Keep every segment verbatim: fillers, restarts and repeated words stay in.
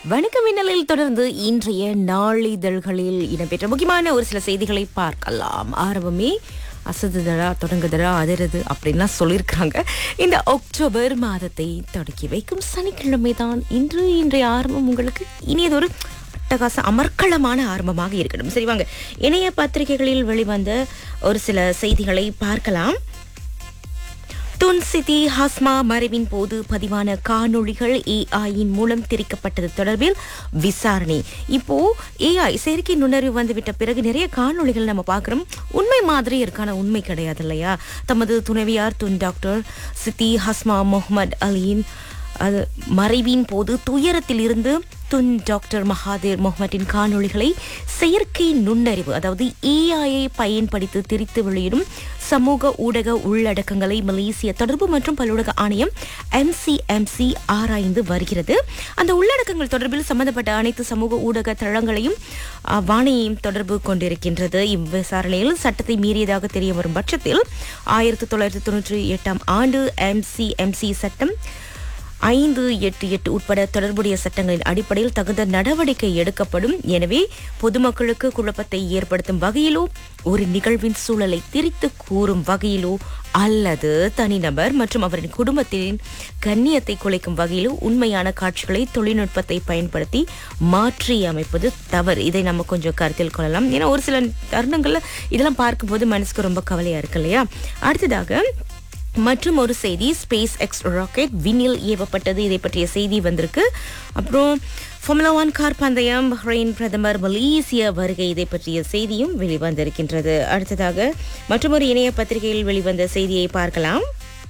வணக்கம் மின்னலில் தொடர்ந்து இன்றைய நாளிதழ்களில் இடம்பெற்ற முக்கியமான ஒரு சில செய்திகளை பார்க்கலாம். ஆரம்பமே அசதுதரா தொடங்குதரா அதிரது அப்படின்லாம் சொல்லியிருக்காங்க. இந்த அக்டோபர் மாதத்தை தொடக்கி வைக்கும் சனிக்கிழமை தான் இன்று. இன்றைய ஆரம்பம் உங்களுக்கு இனியதொரு அட்டகாச அமர்க்களமான ஆரம்பமாக இருக்கணும். சரி, வாங்க இணைய பத்திரிகைகளில் வெளிவந்த ஒரு சில செய்திகளை பார்க்கலாம். துன் சிதி ஹஸ்மா மறைவின் போது பதிவான காணொளிகள் ஏஐயின் மூலம் திரிக்கப்பட்டது தொடர்பில் விசாரணை. இப்போ ஏஐ செயற்கை நுண்ணறிவு வந்துவிட்ட பிறகு நிறைய காணொளிகள் நம்ம பார்க்கிறோம். உண்மை மாதிரி இருக்கான உண்மை கிடையாது இல்லையா? தமது துணைவியார் துன் டாக்டர் சிதி ஹஸ்மா முகமது அலியின் அது மறைவின் போது துயரத்தில் இருந்து துன் டாக்டர் மகாதேர் முகமதின் காணொளிகளை செயற்கை நுண்ணறிவு அதாவது ஏஐயை பயன்படுத்தி திரித்து வெளியிடும் சமூக ஊடக உள்ளடக்கங்களை மலேசிய தொடர்பு மற்றும் பல்லுலக ஆணையம் எம்சிஎம்சி ஆராய்ந்து வருகிறது. அந்த உள்ளடக்கங்கள் தொடர்பில் சம்பந்தப்பட்ட அனைத்து சமூக ஊடக தளங்களையும் வாணையம் தொடர்பு கொண்டிருக்கின்றது. இவ்விசாரணையில் சட்டத்தை மீறியதாக தெரிய வரும் பட்சத்தில் ஆயிரத்தி தொள்ளாயிரத்தி தொன்னூற்றி எட்டாம் ஆண்டு எம்சிஎம்சி சட்டம் ஐந்து எட்டு எட்டு உட்பட தொடர்புடைய சட்டங்களின் அடிப்படையில் தகுந்த நடவடிக்கை எடுக்கப்படும். எனவே பொதுமக்களுக்கு குழப்பத்தை ஏற்படுத்தும் வகையிலோ ஒரு நிகழ்வின் சூழலை திரித்து கூறும் வகையிலோ அல்லது தனிநபர் மற்றும் அவரின் குடும்பத்தின் கண்ணியத்தை குலைக்கும் வகையிலோ உண்மையான காட்சிகளை தொழில்நுட்பத்தை பயன்படுத்தி மாற்றி அமைப்பது தவறு. இதை நம்ம கொஞ்சம் கருத்தில் கொள்ளலாம். ஏன்னா ஒரு சில தருணங்கள்ல இதெல்லாம் பார்க்கும்போது மனசுக்கு ரொம்ப கவலையா இருக்கு இல்லையா? அடுத்ததாக மற்றும் ஒரு செய்தி, ஸ்பேஸ் எக்ஸ் ராக்கெட் விண்ணில் ஏவப்பட்டது. இதை பற்றிய செய்தி வந்திருக்கு. அப்புறம் ஃபார்முலா ஒன் கார் பந்தயம், பஹ்ரைன் பிரதமர் மலேசிய வருகை, இதை பற்றிய செய்தியும் வெளிவந்திருக்கின்றது. அடுத்ததாக மற்றொரு இணைய பத்திரிகையில் வெளிவந்த செய்தியை பார்க்கலாம்.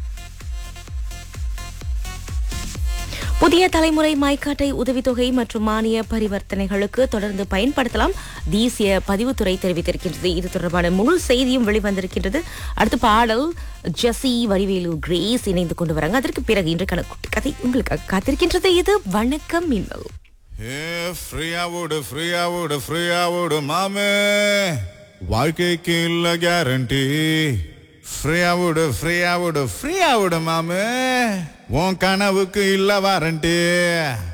புதிய தலைமுறை மைக்காட்டை உதவித்தொகை மற்றும் மானிய பரிவர்த்தனைகளுக்கு தொடர்ந்து பயன்படுத்தலாம், தேசிய பதிவுத்துறை தெரிவித்திருக்கின்றது. இது தொடர்பான முழு செய்தியும் வெளிவந்திருக்கின்றது. அடுத்த பாடல் ஜெசி வடிவேலு கிரேஸ் இணைந்து கொண்டு வராங்க. அதற்கு பிறகு இன்றைக்கான குட்டி கதை உங்களுக்காக காத்திருக்கின்றது. இது வணக்கம் மின்னல். வாழ்க்கைக்கு இல்ல கேரண்டி. ஃப்ரீயா விடு ஃப்ரீயா விடு ஃப்ரீயா விடு மாமே, உன் கனவுக்கு இல்ல வாரண்டி.